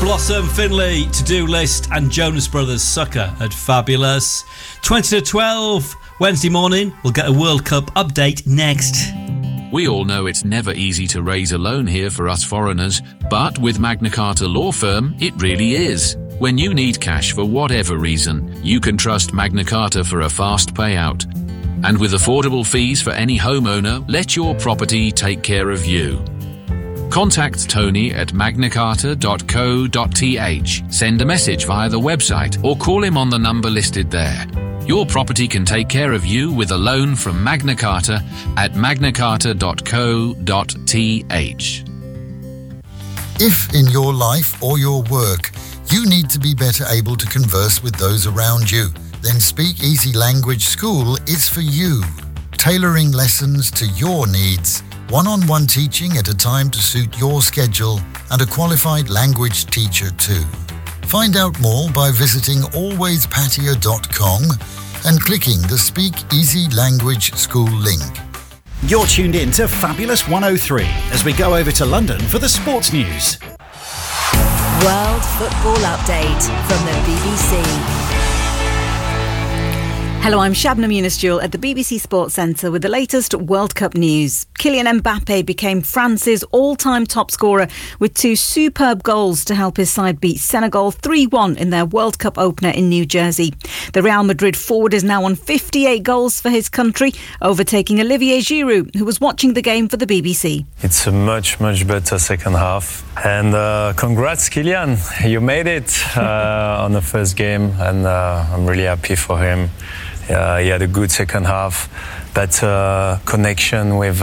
Blossom Finlay, To-Do List, and Jonas Brothers Sucker at Fabulous. 20 to 12, Wednesday morning, we'll get a World Cup update next. We all know it's never easy to raise a loan here for us foreigners, but with Magna Carta Law Firm, it really is. When you need cash for whatever reason, you can trust Magna Carta for a fast payout. And with affordable fees for any homeowner, let your property take care of you. Contact Tony at magnacarta.co.th. Send a message via the website or call him on the number listed there. Your property can take care of you with a loan from Magna Carta at magnacarta.co.th. If in your life or your work you need to be better able to converse with those around you, then Speak Easy Language School is for you. Tailoring lessons to your needs, one-on-one teaching at a time to suit your schedule, and a qualified language teacher too. Find out more by visiting alwayspatio.com and clicking the Speak Easy Language School link. You're tuned in to Fabulous 103 as we go over to London for the sports news. World Football Update from the BBC. Hello, I'm Shabnam Yunus-Jewel at the BBC Sports Centre with the latest World Cup news. Kylian Mbappe became France's all-time top scorer with two superb goals to help his side beat Senegal 3-1 in their World Cup opener in New Jersey. The Real Madrid forward is now on 58 goals for his country, overtaking Olivier Giroud, who was watching the game for the BBC. It's a much better second half. And congrats, Kylian. You made it on the first game, and I'm really happy for him. He had a good second half. That connection with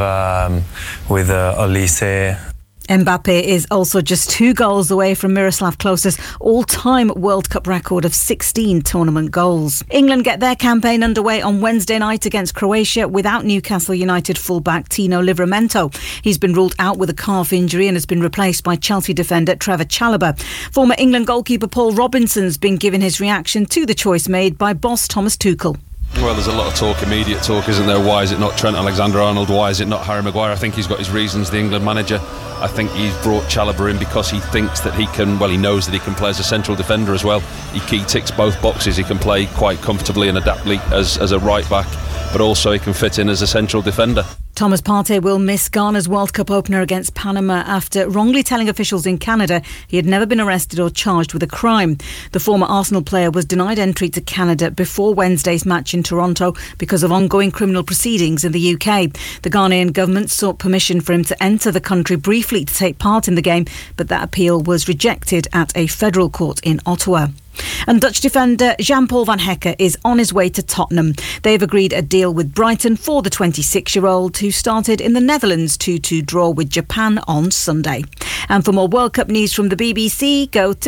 Olise. Mbappe is also just 2 goals away from Miroslav Klose's all-time World Cup record of 16 tournament goals. England get their campaign underway on Wednesday night against Croatia without Newcastle United fullback Tino Livramento. He's been ruled out with a calf injury and has been replaced by Chelsea defender Trevor Chalobah. Former England goalkeeper Paul Robinson's been given his reaction to the choice made by boss Thomas Tuchel. Well, there's a lot of talk, immediate talk, isn't there? Why is it not Trent Alexander-Arnold? Why is it not Harry Maguire? I think he's got his reasons, the England manager. I think he's brought Chalobah in because he thinks that he can, well, he knows that he can play as a central defender as well. He ticks both boxes. He can play quite comfortably and adaptably as a right back, but also he can fit in as a central defender. Thomas Partey will miss Ghana's World Cup opener against Panama after wrongly telling officials in Canada he had never been arrested or charged with a crime. The former Arsenal player was denied entry to Canada before Wednesday's match in Toronto because of ongoing criminal proceedings in the UK. The Ghanaian government sought permission for him to enter the country briefly to take part in the game, but that appeal was rejected at a federal court in Ottawa. And Dutch defender Jean-Paul van Hekke is on his way to Tottenham. They've agreed a deal with Brighton for the 26-year-old who started in the Netherlands' 2-2 draw with Japan on Sunday. And for more World Cup news from the BBC, go to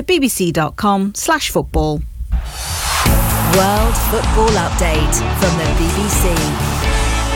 bbc.com/football. World Football Update from the BBC.